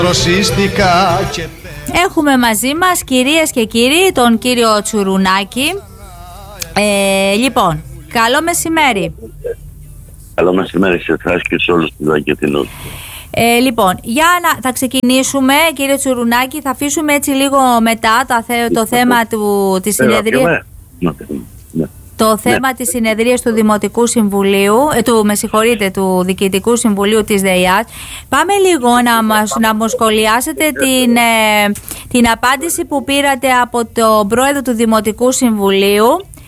Έχουμε μαζί μας, κυρίες και κύριοι, τον κύριο Τσουρουνάκη. Λοιπόν, καλό μεσημέρι. Καλό μεσημέρι σε εσάς και σε όλους τους Δακετινούς. Λοιπόν, θα ξεκινήσουμε, κύριε Τσουρουνάκη. Θα αφήσουμε έτσι λίγο μετά το θέμα της συνεδρίας. Το θέμα της συνεδρίας του Δημοτικού Συμβουλίου, του Διοικητικού Συμβουλίου της ΔΕΙΑΣ. Πάμε λίγο να μου σχολιάσετε την απάντηση που πήρατε από τον πρόεδρο του Δημοτικού Συμβουλίου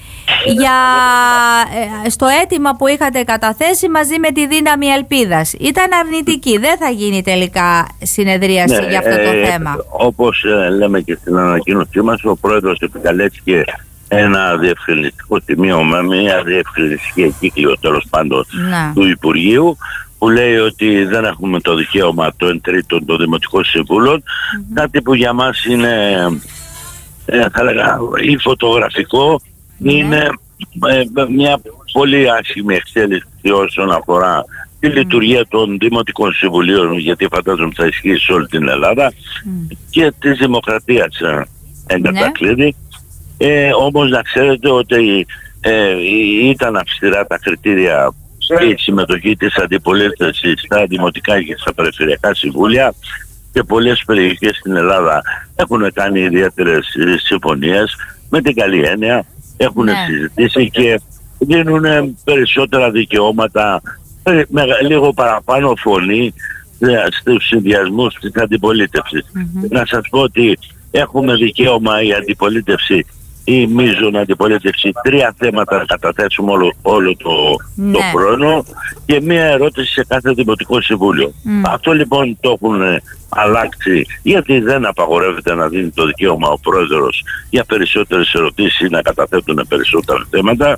στο αίτημα που είχατε καταθέσει μαζί με τη Δύναμη Ελπίδας. Ήταν αρνητική, δεν θα γίνει τελικά συνεδρίαση για αυτό το θέμα. Όπως λέμε και στην ανακοίνωσή μας, ο πρόεδρος επικαλέστηκε ένα διευκρινιστικό σημείωμα, μια διευκρινιστική εγκύκλιο τέλος πάντων του Υπουργείου, που λέει ότι δεν έχουμε το δικαίωμα το 1/3 των Δημοτικών Συμβούλων, κάτι που για μας είναι, θα λέγα, ή φωτογραφικό, είναι μια πολύ άσχημη εξέλιξη όσον αφορά τη λειτουργία των Δημοτικών Συμβουλίων, γιατί φαντάζομαι θα ισχύει σε όλη την Ελλάδα, και της δημοκρατίας εν κατακλείδη. Όμως να ξέρετε ότι ήταν αυστηρά τα κριτήρια και η συμμετοχή της αντιπολίτευσης στα δημοτικά και στα περιφερειακά συμβούλια, και πολλές περιοχές στην Ελλάδα έχουν κάνει ιδιαίτερες συμφωνίες με την καλή έννοια, έχουν συζητήσει και δίνουν περισσότερα δικαιώματα, λίγο παραπάνω φωνή στους συνδυασμούς της αντιπολίτευσης. Να σας πω ότι έχουμε δικαίωμα η αντιπολίτευση, η μείζων αντιπολίτευση, 3 θέματα να καταθέσουμε όλο το χρόνο και μία ερώτηση σε κάθε Δημοτικό Συμβούλιο. Αυτό λοιπόν το έχουν αλλάξει, γιατί δεν απαγορεύεται να δίνει το δικαίωμα ο πρόεδρος για περισσότερες ερωτήσεις ή να καταθέτουν περισσότερα θέματα.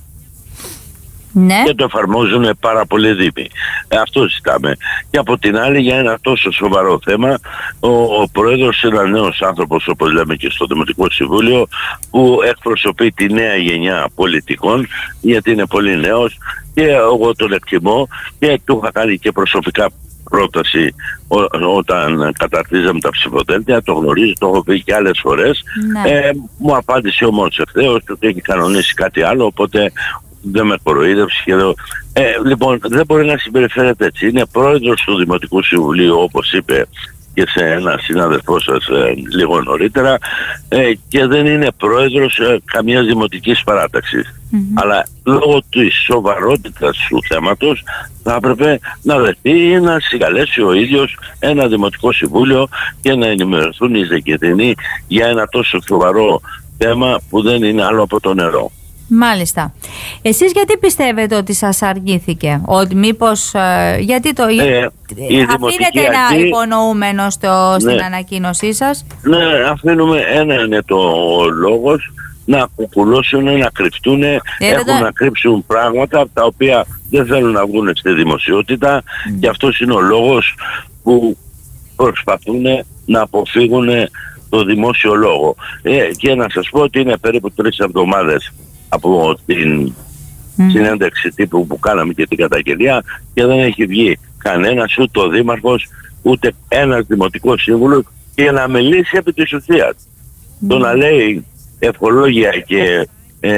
Και το εφαρμόζουν πάρα πολλοί δήμοι. Αυτό ζητάμε. Και από την άλλη, για ένα τόσο σοβαρό θέμα, ο πρόεδρος είναι ένας νέος άνθρωπος, όπως λέμε και στο Δημοτικό Συμβούλιο, που εκπροσωπεί τη νέα γενιά πολιτικών, γιατί είναι πολύ νέος και εγώ τον εκτιμώ και του είχα κάνει και προσωπικά πρόταση όταν καταρτίζαμε τα ψηφοδέλτια, το γνωρίζει, το έχω πει και άλλες φορές. Μου απάντησε όμως ευθέως ότι έχει κανονίσει κάτι άλλο, οπότε δεν με κοροϊδεύσει και εδώ. Λοιπόν, δεν μπορεί να συμπεριφέρεται έτσι. Είναι πρόεδρος του Δημοτικού Συμβουλίου, όπως είπε και σε ένα συνάδελφό σας λίγο νωρίτερα, και δεν είναι πρόεδρος καμιάς δημοτικής παράταξης. Αλλά λόγω της σοβαρότητας του θέματος θα έπρεπε να δεχτεί ή να συγκαλέσει ο ίδιος ένα Δημοτικό Συμβούλιο και να ενημερωθούν οι Δεκετινοί για ένα τόσο σοβαρό θέμα που δεν είναι άλλο από το νερό. Μάλιστα. Εσείς γιατί πιστεύετε ότι σας αρνήθηκε? Ότι μήπως γιατί αφήνετε ένα υπονοούμενο στην ανακοίνωσή σας? Ναι, αφήνουμε, ένα είναι το λόγος, να κουκουλώσουν, να κρυφτούν, έχουν να κρύψουν πράγματα τα οποία δεν θέλουν να βγουν στη δημοσιότητα, και αυτός είναι ο λόγος που προσπαθούν να αποφύγουν το δημόσιο λόγο. Και να σας πω ότι είναι περίπου 3 εβδομάδες από την συνέντευξη τύπου που κάναμε και την καταγγελία και δεν έχει βγει κανένας, ούτε ο δήμαρχος, ούτε ένας δημοτικός σύμβουλος, και να μιλήσει επί της ουσίας. Το να λέει ευχολόγια και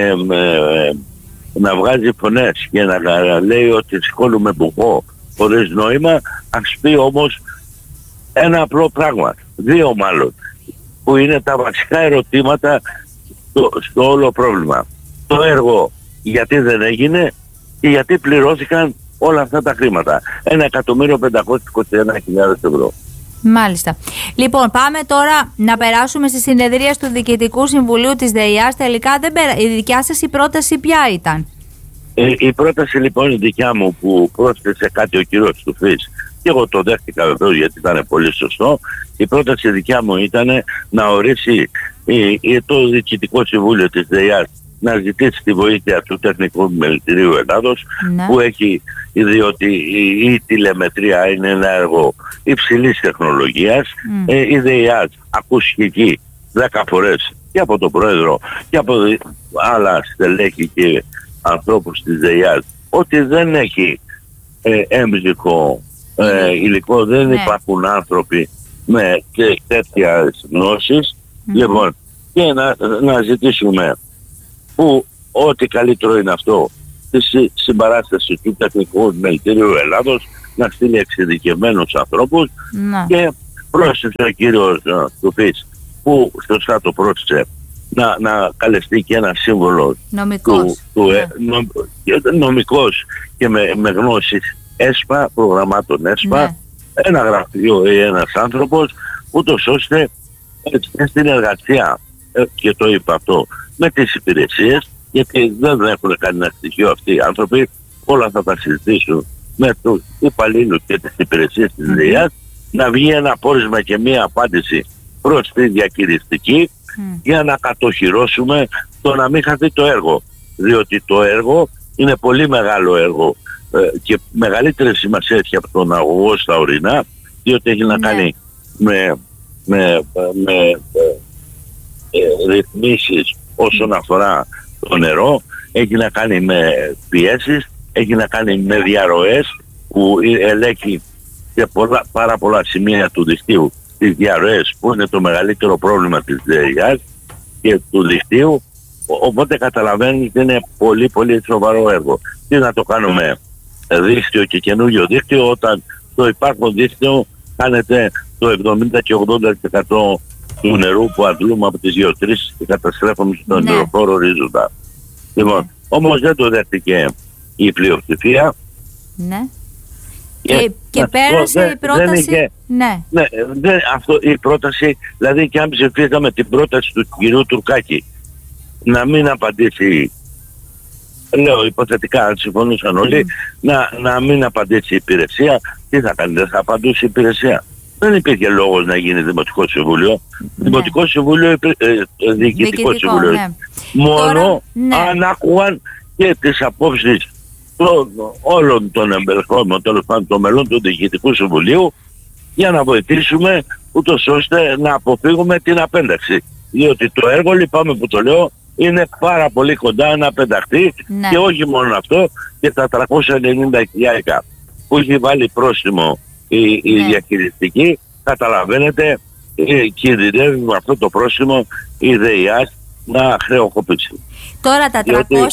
να βγάζει φωνές και να λέει ότι σηκώνουμε μπουχό χωρίς νόημα, ας πει όμως ένα απλό πράγμα, 2 μάλλον, που είναι τα βασικά ερωτήματα στο όλο πρόβλημα. Το έργο γιατί δεν έγινε και γιατί πληρώθηκαν όλα αυτά τα χρήματα. 1.521.000 ευρώ. Μάλιστα. Λοιπόν, πάμε τώρα να περάσουμε στη συνεδρία του Διοικητικού Συμβουλίου της ΔΕΙΑΣ. Τελικά η δικιά σας η πρόταση ποια ήταν? Η πρόταση λοιπόν η δικιά μου, που πρόσθεσε κάτι ο κύριος Στουφής και εγώ το δέχτηκα βεβαίως γιατί ήταν πολύ σωστό, η πρόταση δικιά μου ήταν να ορίσει το Διοικητικό Συμβούλιο της ΔΕΙΑΣ να ζητήσει τη βοήθεια του Τεχνικού Μελητηρίου Ελλάδος, που έχει, διότι η τηλεμετρία είναι ένα έργο υψηλής τεχνολογίας. Η ΔΕΙΑΣ ακούστηκε εκεί 10 φορές και από τον Πρόεδρο και από άλλα στελέχη και ανθρώπους της ΔΕΙΑΣ ότι δεν έχει έμβικο υλικό, δεν υπάρχουν άνθρωποι με τέτοιες γνώσεις, λοιπόν, και να ζητήσουμε που ό,τι καλύτερο είναι αυτό στη συμπαράσταση του Τεχνικού Επιμελητηρίου Ελλάδος να στείλει εξειδικευμένους ανθρώπους και πρόσθεσε ο κύριος Τουφής που σωστά το πρόσθεσε να καλεστεί και ένα σύμβολο νομικός και με γνώσεις ΕΣΠΑ, προγραμμάτων ΕΣΠΑ, ένα γραφείο ή ένας άνθρωπος, ούτως ώστε στην εργασία, και το είπα αυτό, με τις υπηρεσίες, γιατί δεν έχουν κανένα στοιχείο αυτοί οι άνθρωποι, όλα θα τα συζητήσουν με τους υπαλλήλους και τις υπηρεσίες της ΔΕΙΑΣ, να βγει ένα πόρισμα και μία απάντηση προς τη διακυριστική για να κατοχυρώσουμε το να μην χαθεί το έργο. Διότι το έργο είναι πολύ μεγάλο έργο και μεγαλύτερη σημασία έχει από τον αγωγό στα ορεινά, διότι έχει να κάνει με ρυθμίσεις όσον αφορά το νερό, έχει να κάνει με πιέσεις, έχει να κάνει με διαρροές που ελέγχει σε πάρα πολλά σημεία του δικτύου τις διαρροές, που είναι το μεγαλύτερο πρόβλημα της ΔΕΙΑΣ και του δικτύου. Οπότε καταλαβαίνετε ότι είναι πολύ πολύ σοβαρό έργο. Τι να το κάνουμε δίκτυο και καινούριο δίκτυο, όταν το υπάρχον δίκτυο κάνετε το 70 και 80% του νερού που αντλούμε από τις γεωτρήσεις και καταστρέφουμε στον νεροχώρο ορίζοντα. Λοιπόν, όμως δεν το δέχτηκε η πλειοψηφία. Ναι. Και πέρασε η πρόταση. Η πρόταση, δηλαδή, και αν ψηφίσαμε την πρόταση του κυρίου Τουρκάκη να μην απαντήσει, λέω υποθετικά, αν συμφωνούσαν όλοι, να μην απαντήσει η υπηρεσία, τι θα κάνει, δεν θα απαντούσε η υπηρεσία. Δεν υπήρχε λόγος να γίνει Δημοτικό Συμβούλιο. Δημοτικό Συμβούλιο, Διοικητικό Συμβούλιο. Μόνο αν άκουγαν και τις απόψεις όλων των εμπεριχόμενων, τέλος πάντων των μελών του Διοικητικού Συμβουλίου, για να βοηθήσουμε ούτως ώστε να αποφύγουμε την απένταξη. Διότι το έργο, λυπάμαι που το λέω, είναι πάρα πολύ κοντά να πενταχτεί, και όχι μόνο αυτό, και τα 390.000 που έχει βάλει πρόστιμο η διαχειριστική, καταλαβαίνετε, κινδυνεύει με αυτό το πρόστιμο η ΔΕΙΑΣ να χρεοκοπήσει. Τώρα τα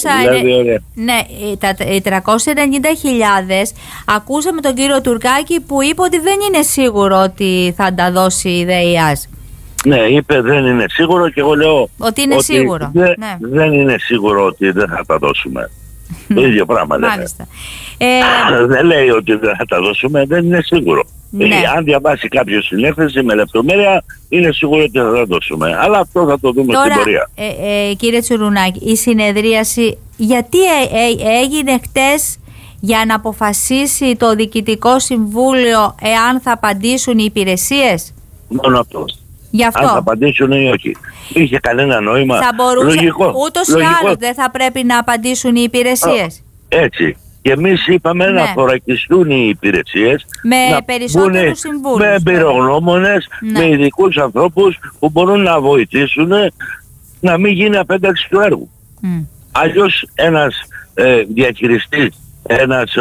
390.000 ακούσαμε τον κύριο Τουρκάκη που είπε ότι δεν είναι σίγουρο ότι θα τα δώσει η ΔΕΙΑΣ. Ναι, είπε δεν είναι σίγουρο, και εγώ λέω ότι είναι σίγουρο. Δεν είναι σίγουρο ότι δεν θα τα δώσουμε. Το ίδιο πράγμα λέμε. Δεν λέει ότι δεν θα τα δώσουμε, δεν είναι σίγουρο. Αν διαβάσει κάποιο την έκθεση με λεπτομέρεια, είναι σίγουρο ότι θα τα δώσουμε. Αλλά αυτό θα το δούμε στην πορεία. Κύριε Τσουρουνάκη, η συνεδρίαση γιατί έγινε χτες? Για να αποφασίσει το Διοικητικό Συμβούλιο εάν θα απαντήσουν οι υπηρεσίες? Μόνο αυτό. Γι' αυτό. Αν θα απαντήσουν ή όχι. Είχε κανένα νόημα. Θα μπορούσε, ούτως ή άλλως δεν θα πρέπει να απαντήσουν οι υπηρεσίες. Έτσι. Και εμείς είπαμε να θωρακιστούν οι υπηρεσίες, με περισσότερους συμβούλους, με εμπειρογνώμονες, με ειδικούς ανθρώπους που μπορούν να βοηθήσουν να μην γίνει απένταξη του έργου. Αλλιώς ένας διαχειριστής, ένας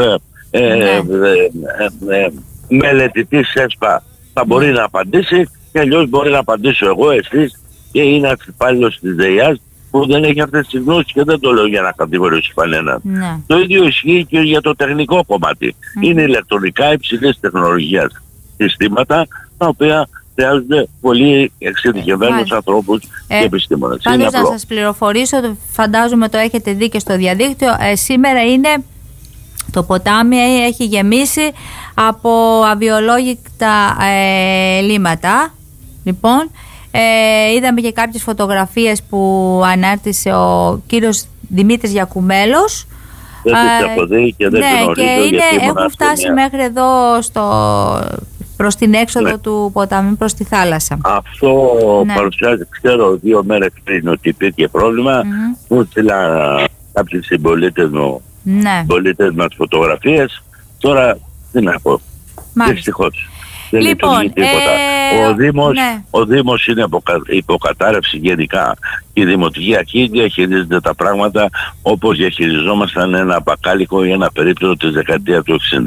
μελετητής ΕΣΠΑ θα μπορεί να απαντήσει, και αλλιώς μπορεί να απαντήσω εγώ, εσείς, και είναι ένας υπάλληλος της ΔΕΙΑΣ που δεν έχει αυτές τις γνώσεις, και δεν το λέω για να κατηγορήσω κανέναν. Το ίδιο ισχύει και για το τεχνικό κομμάτι. Είναι ηλεκτρονικά υψηλής τεχνολογίας συστήματα, τα οποία χρειάζονται πολύ εξειδικευμένους ανθρώπους και επιστήμονες. Πάντως να σας πληροφορήσω, φαντάζομαι το έχετε δει και στο διαδίκτυο, σήμερα είναι το ποτάμι έχει γεμίσει από αβιολόγητα λίμματα. Λοιπόν, είδαμε και κάποιες φωτογραφίες που ανάρτησε ο κύριος Δημήτρης Γιακουμέλος. Δεν τις έχω δει και δεν την γνωρίζω, έχουν φτάσει μέχρι εδώ προς την έξοδο του ποταμού, προς τη θάλασσα. Αυτό παρουσιάζει, ξέρω 2 μέρες πριν ότι υπήρχε πρόβλημα. Μου στείλαν κάποιοι συμπολίτες μας φωτογραφίες. Τώρα τι να πω, δυστυχώς δεν λειτουργεί τίποτα. Ο Δήμος είναι υποκατάρρευση γενικά. Η Δημοτική Αρχή διαχειρίζεται τα πράγματα όπως διαχειριζόμασταν ένα μπακάλικο ή ένα περίπτερο της δεκαετίας του 60.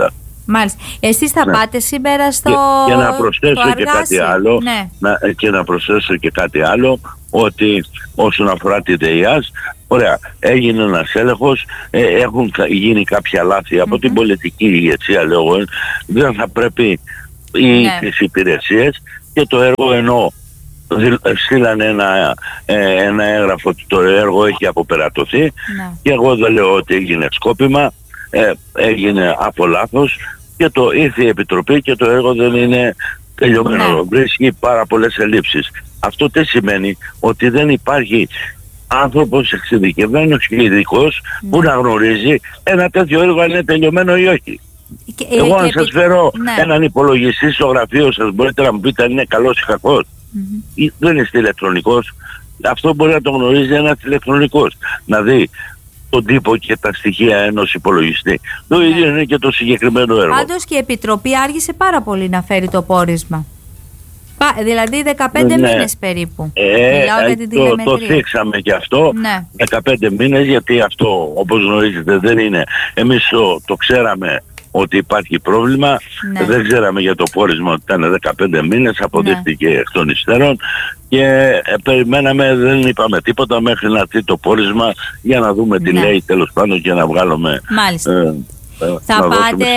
Μάλιστα. Εσείς θα πάτε σήμερα στο και να προσθέσω και κάτι άλλο, και να προσθέσω και κάτι άλλο, ότι όσον αφορά τη ΔΕΙΑΣ, ωραία, έγινε ένας έλεγχος, έχουν γίνει κάποια λάθη από την πολιτική ηγεσία, λέω, δεν θα πρέπει τις υπηρεσίες και το έργο, ενώ στείλανε ένα έγγραφο ότι το έργο έχει αποπερατωθεί, και εγώ δεν λέω ότι έγινε σκόπιμα, έγινε από λάθος και ήρθε η Επιτροπή και το έργο δεν είναι τελειωμένο. Βρίσκει πάρα πολλές ελλείψεις. Αυτό τι σημαίνει? Ότι δεν υπάρχει άνθρωπος εξειδικευμένος και ειδικός που να γνωρίζει ένα τέτοιο έργο αν είναι τελειωμένο ή όχι. Εγώ αν σας φέρω έναν υπολογιστή στο γραφείο σας, μπορείτε να μου πείτε αν είναι καλός ή κακός? Δεν είστε ηλεκτρονικός. Αυτό μπορεί να το γνωρίζει ένας ηλεκτρονικός, να δει τον τύπο και τα στοιχεία ενός υπολογιστή. Το ίδιο είναι και το συγκεκριμένο έργο. Πάντως και η Επιτροπή άργησε πάρα πολύ να φέρει το πόρισμα. Δηλαδή 15 μήνες περίπου. Το θίξαμε και αυτό. 15 μήνες, γιατί αυτό, όπως γνωρίζετε, δεν είναι. Εμείς το ξέραμε ότι υπάρχει πρόβλημα. Δεν ξέραμε για το πόρισμα ότι ήταν 15 μήνες. Αποδείχτηκε εκ των υστέρων. Και περιμέναμε, δεν είπαμε τίποτα μέχρι να έρθει το πόρισμα για να δούμε τι λέει, τέλος πάντων, και να βγάλουμε. Μάλιστα. Θα πάτε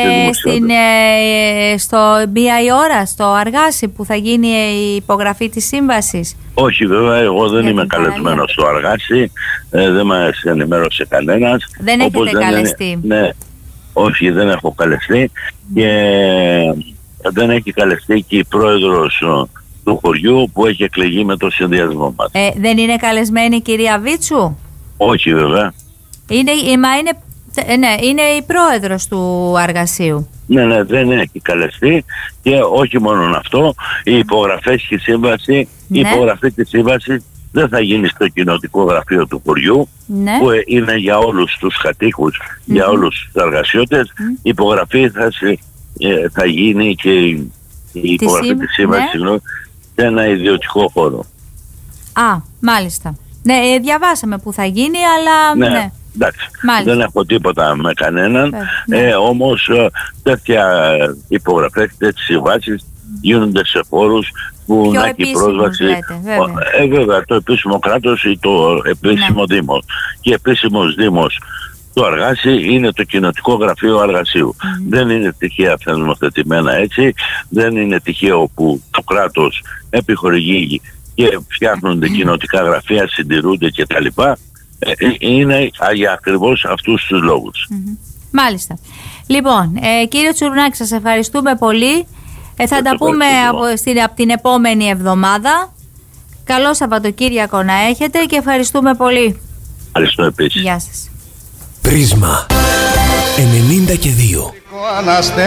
στο μία η ώρα, στο Αργάσι, που θα γίνει η υπογραφή της σύμβασης? Όχι, βέβαια, εγώ δεν είμαι καλεσμένος στο Αργάσι, δεν μας ενημέρωσε κανένας. Δεν έχετε καλεστεί? Όχι, δεν έχω καλεστεί, και δεν έχει καλεστεί και η πρόεδρος του χωριού που έχει εκλεγεί με το συνδυασμό μας. Δεν είναι καλεσμένη η κυρία Βίτσου? Όχι, βέβαια. Είναι η πρόεδρος του Αργασίου. Ναι, δεν έχει καλεστεί, και όχι μόνο αυτό, οι υπογραφές και η σύμβαση, η υπογραφή της σύμβασης δεν θα γίνει στο κοινοτικό γραφείο του χωριού, που είναι για όλους τους κατοίκους, για όλους τους εργασιώτες. Η υπογραφή θα γίνει, και η υπογραφή της σύμβασης σε ένα ιδιωτικό χώρο. Μάλιστα. Διαβάσαμε που θα γίνει, αλλά εντάξει, δεν έχω τίποτα με κανέναν, όμως τέτοια υπογραφές, τέτοιες συμβάσεις γίνονται σε χώρους που να έχει πρόσβαση, βέβαια, το επίσημο κράτος ή το επίσημο δήμο. Και επίσημος δήμος του Αργάση είναι το κοινοτικό γραφείο Αργασίου. Δεν είναι τυχαία θεσμοθετημένα έτσι, δεν είναι τυχαίο που το κράτος επιχορηγεί και φτιάχνονται κοινοτικά γραφεία, συντηρούνται κτλ. Είναι για ακριβώς αυτούς τους λόγους. Μάλιστα. Λοιπόν, κύριε Τσουρουνάκη, σας ευχαριστούμε πολύ. Θα τα πούμε από την επόμενη εβδομάδα. Καλό Σαββατοκύριακο να έχετε και ευχαριστούμε πολύ. Ευχαριστώ επίσης. Γεια σας. Πρίσμα 92.